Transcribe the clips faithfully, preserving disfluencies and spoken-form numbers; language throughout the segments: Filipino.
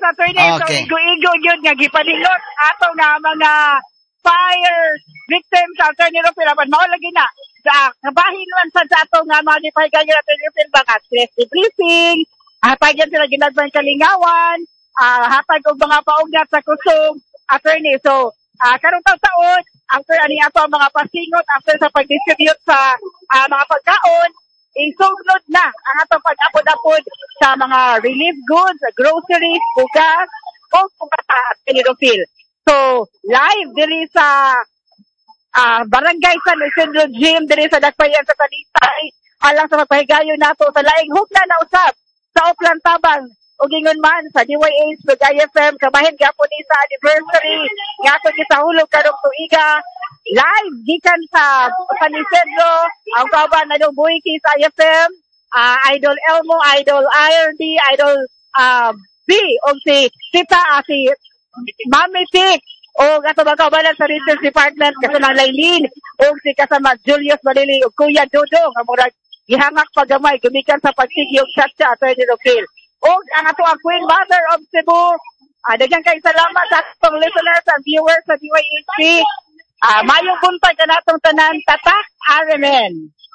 attorney. Okay. So, igo-igo yun nga, gipalingot ato nga mga fire victims sa attorney Rufil. Apan, mao lagi na. Sa kabahin man sa ato nga mga gipahigayon na attorney Rufil, baka stress debriefing, hatag yan sila ginagban kalingawan, uh, hatag og mga paugnat sa kusog, attorney. So, uh, karong taon, after ani ato ang mga pasingot, after sa pag-distribute sa uh, mga pagkaon, isunod na ang atong pag-apod-apod sa mga relief goods, groceries, bugas, o pagkata at Rufil. So, live diri sa uh, Barangay San Isidro Gym, diri sa Dakbayan sa Talisay, alang sa magpahigayon nato sa laing hugna na usab sa Oplan Tabang, o gingon man sa D Y H, sa I F M, kabahin gapon ni sa anniversary, nga ito kisahulog karong tuiga, live, gikan sa San Isidro, ang kauban na nung buhiki sa I F M, uh, Idol Elmo, Idol I R D, Idol uh, B, o si Tita, uh, si Mami Tik, o ato mga kaubanan sa Research Department, kasama Laylin, o si kasama Julius Malili, o Kuya Dodong, ang murag gihangak pagamay, gumikan sa pagsigyo, chat-chat, attorney Rufil. O ang ato ang Queen Mother of Cebu, uh, daghang kay salamat sa atong listeners and viewers sa D Y H P. Uh, mayong buntag ka natong tanan, tatak, Amen.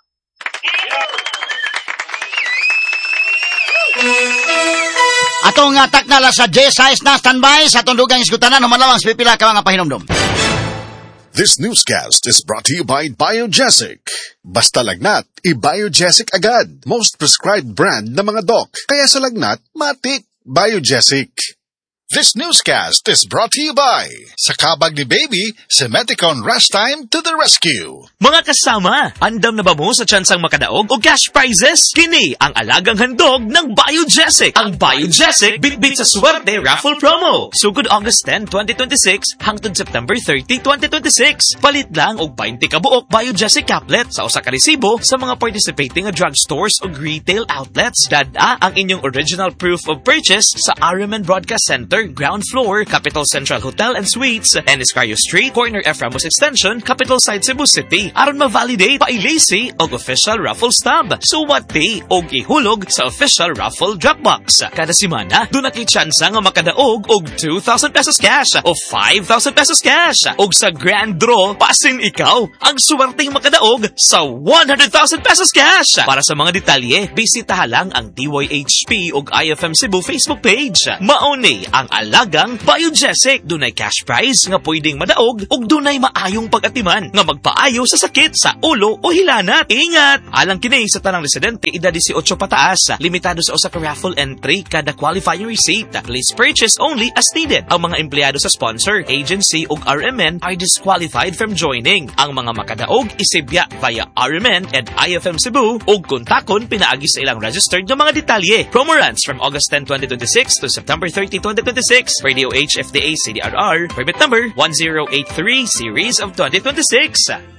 Atong uh, taknala sa J-size na standby sa atong dugang iskutanan, humalawang sa pipila ka mga pahinomdom. This newscast is brought to you by Biogesic. Basta lagnat, i-Biogesic agad. Most prescribed brand na mga doc. Kaya sa lagnat, matik. Biogesic. This newscast is brought to you by sa kabag ni Baby, si Meticon Rest Time to the rescue. Mga kasama, andam na ba mo sa tsansang makadaog o cash prizes? Kini ang alagang handog ng Biogesic. Ang Biogesic bitbit sa swerte raffle promo. Sugod August tenth, twenty twenty-six hangtod September thirtieth, twenty twenty-six. Palit lang og twenty ka buok Biogesic caplet sa usa ka resibo sa mga participating drugstores o retail outlets. Dada ang inyong original proof of purchase sa R M N Broadcast Center, ground floor, Capital Central Hotel and Suites, Eniscario Street, corner F. Ramos Extension, Capital Side, Cebu City. Aron ma-validate, pailisi og official raffle stub. So what day og ihulog sa official raffle Dropbox. Kada semana, doon nakay tsansa nga makadaog og two thousand pesos cash o five thousand pesos cash. Og sa grand draw, pasin ikaw ang suwerteng makadaog sa one hundred thousand pesos cash. Para sa mga detalye, bisitaha lang ang D Y H P og I F M Cebu Facebook page. Mauni ang alagang Biogesic. Dunay cash prize nga pwedeng madaog ug dunay maayong pag-atiman nga magpaayo sa sakit sa ulo o hilanat. Ingat! Alang kini sa tanang residente edad eighteen pataas. Limitado sa usa ka raffle entry kada qualifying receipt. Please purchase only as needed. Ang mga empleyado sa sponsor, agency ug R M N are disqualified from joining. Ang mga makadaog isibya via R M N and I F M Cebu ug kontakon pinaagi sa ilang registered nga mga detalye. Promo runs from August tenth, twenty twenty-six to September thirtieth, twenty twenty-six. Radio H F D A C D R R, permit number one zero eight three series of twenty twenty-six.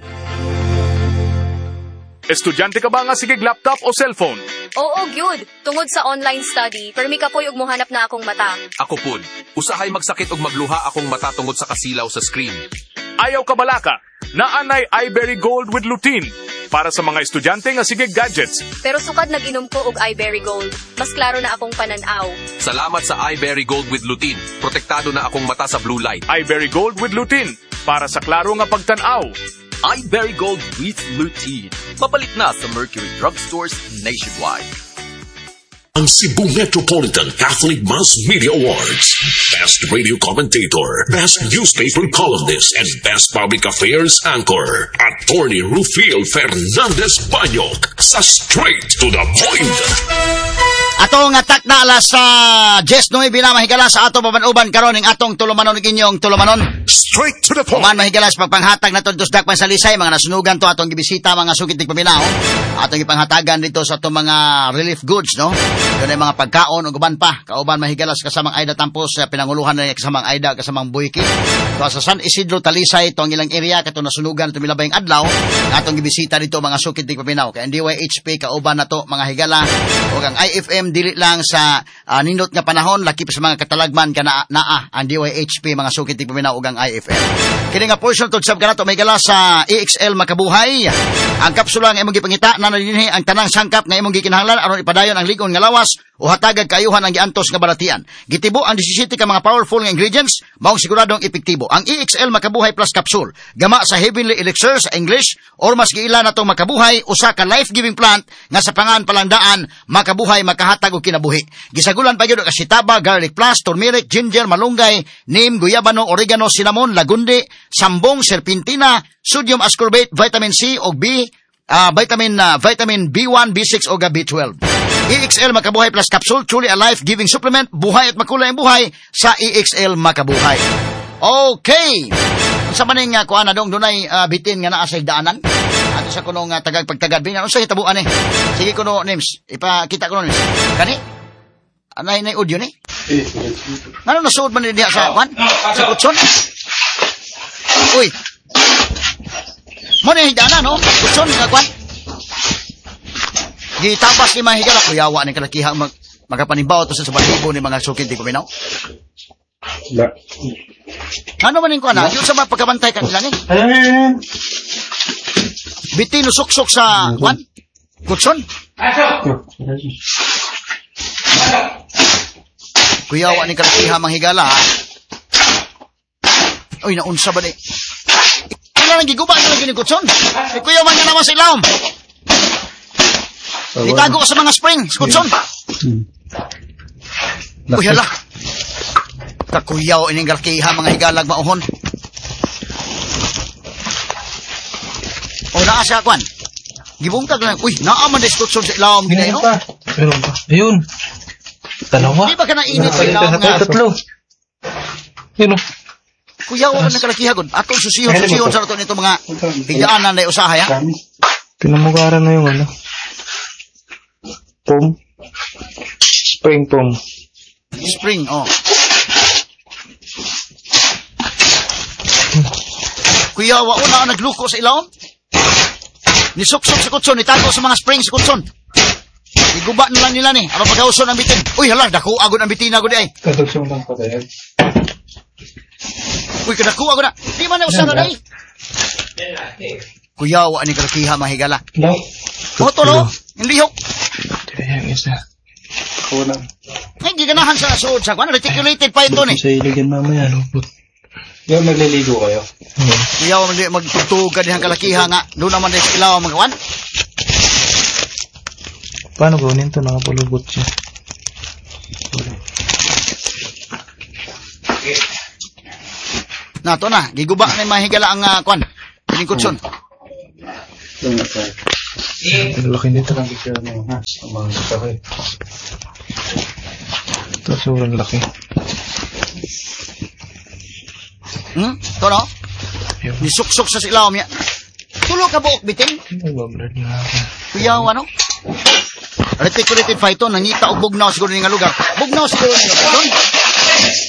Estudyante ka ba nga sigig laptop o cellphone? Oo, gyud. Tungod sa online study, permi ka po'y og mohanap na akong mata. Ako pud. Usahay magsakit og magluha akong mata tungod sa kasilaw sa screen. Ayaw ka balaka. Naanay iBerry Gold with lutein para sa mga estudyante nga sigig gadgets. Pero sukad nag-inom ko og iBerry Gold. Mas klaro na akong pananaw. Salamat sa iBerry Gold with lutein. Protektado na akong mata sa blue light. iBerry Gold with lutein para sa klaro nga pagtan-aw. iBerry Gold with lutein. Mapalit na sa Mercury Drugstores nationwide. Ang Cebu Metropolitan Catholic Mass Media Awards. Best Radio Commentator, Best Newspaper Columnist, and Best Public Affairs Anchor. Attorney Rufil Fernandez Banyok sa Straight to the Point. Atong atak na alas sa Jess Noy binamahigala sa ato papanuban karon ning atong tulumanon ning inyong tulumanon. Straight to the point. Man mahigala sa pagpanghatag naton dos dakpan sa Lisay, mga nasunugan to atong gibisita, mga sugid tig paminaw. Atong ipanghatagan dito sa atong mga relief goods, no? Dunay mga pagkaon ug uban pa. Kauban mahigala sa kasamang Aida Tampos sa pinanguluhan ni kasamang Aida kasamang Buyki. To sa San Isidro Talisay tong ilang area kato nasunugan to milabayng adlaw. Atong gibisita dito mga sugid tig paminaw. Kay D Y H P kauban nato mga higala ug ang I F M time dili lang sa uh, nindot nga panahon laki pa sa mga katalagman kana naa ang D Y H P mga sukit tig paminaw ug ang I F L. Kini nga portion tud sab kanato may gala sa E X L Makabuhay. Ang kapsula nga imong gipangita na dinhi ang tanang sangkap nga imong gikinahanglan aron ipadayon ang ligon nga lawas o hatagag kaayuhan ang giantos nga balatian. Gitibo ang disisiete ka mga powerful nga ingredients maong siguradong epektibo. Ang E X L Makabuhay Plus Capsule gama sa Heavenly Elixir sa English or mas giila natong Makabuhay usa ka life-giving plant nga sa pangan palandaan makabuhay makahatag og kinabuhi. Gisagulan pa gyud ka sitaba, garlic plus, turmeric, ginger, malunggay, neem, guyabano, oregano, cinnamon, lagundi, sambong, serpentina, sodium ascorbate, vitamin C ug B, uh, vitamin uh, vitamin B one, B six ug B twelve. E X L Makabuhay Plus Capsule, truly a life-giving supplement, buhay at makulay ang buhay sa E X L Makabuhay. Okay. Sa maning uh, kuan na dong dunay uh, bitin nga naa sa higdaanan. Ato sa kuno nga tagag pagtagad bin ano sa hitabuan eh. Sige kuno Nims, ipakita kuno Nims. Kani? Anay nay audio ni? Eh. Ano nasuod man diha sa kuan? Sa kutson? Uy. Mo ni higdaanan no? Kutson nga kuan. Gitapas ni mahigala kuyawa ni kalakiha mag magapanibaw to sa balibo ni mga sukid di kuminaw. La. Ano man yung kuha na? Yung sa mga pagkabantay kanila ni? Bitin usok-sok sa kuhan? Kutson? Kuyawa ni kalakiha manghigala ha? Uy, naunsa ba ni? Kailan ang giguba nila gini kutson? E kuyawa nga naman sa ilawom. Itago ko sa mga spring, sa kutson. Uy, hala. Kakuyaw ining galkiha mga higalag mauhon. O naa siya kwan. Gibungkag lang. Uy, naa man diskutsyon sa ilawom gina no? Meron pa. Ayun. Dalawa. Di ba ka na init sa ilawom nga? Tatlo. Yun o. Kuyaw man nagkalakiha gud. Atong susihon-susihon sa nato nito mga higaanan na usahay ha. Pinamugaran na yung ano. Pom. Spring pom. Spring, oh. Kuya, wa una nagluko sa ilawom. Nisuksok sa kutson, itago sa mga spring sa kutson. Iguba na lang nila ni, ano pagkauson ang bitin. Uy, hala, dako agad ang bitin agad ay. Katugsun lang pa tayo. Uy, kadako agad na. Di man na usara na eh. Kuya, wa ni kalakiha mahigala. No. Moto no, yung lihok. Kaya yung isa. Kulang. Ay, giganahan sa suod sa kwan. Reticulated pa ito ni. Sa iligan mamaya, lupot. Yung magliligo kayo? Hmm. Iyaw magtugtug ka dihang kalakiha nga. Doon naman din sa ilaw mga kawan. Paano gawin ito? Nakapulubot siya. Na, ito na. Giguba na yung mahigala ang uh, kwan. Piling kutson. Ang laki nito. Ito sobrang laki. Hmm? Ito no? Nisuksok sa silaw niya. Tulog ka buok bitin? Kuya, ano? Reticulated phyton, nangita o bugnaw siguro nga lugar. Bugnaw siguro nga lugar.